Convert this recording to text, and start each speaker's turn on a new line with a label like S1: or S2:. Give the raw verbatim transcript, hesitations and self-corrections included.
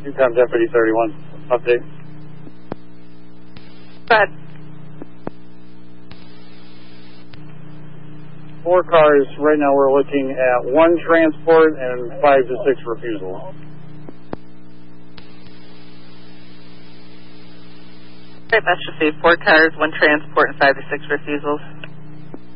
S1: Two-time Deputy thirty-one, update.
S2: Go ahead.
S1: Four cars, right now we're looking at one transport and five to six refusals.
S2: Great, that's received. Four cars, one transport, and five to six refusals.